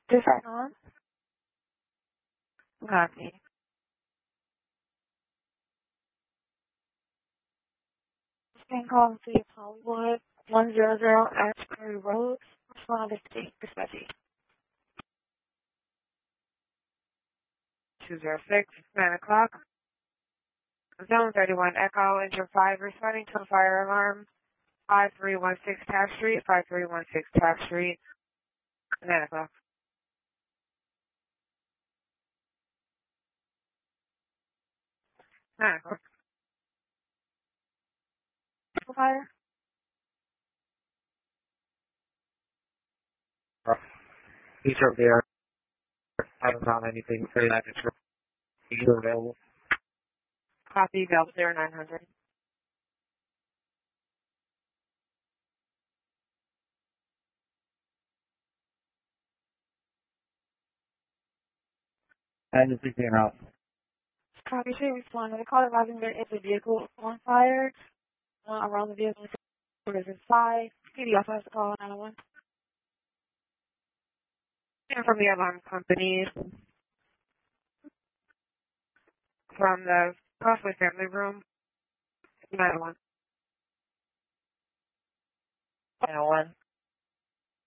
This is on. Copy. Stand calling to your Hollywood 100 Ashbury Road, Florida State, Kentucky. 206, 9 o'clock. Zone 31 Echo, engine 5, responding to a fire alarm. 5316 Taft Street, 5316 Taft Street, 9 o'clock. Fire? He's up there. I haven't found anything for that. It's available. Copy, Belvedere 900. And it's picking out. Copy, should respond to the call advising there is a vehicle on fire. Around the vehicle, is inside. PD also has to call 911. And from the alarm company, from the Crossway family room, 911. 911.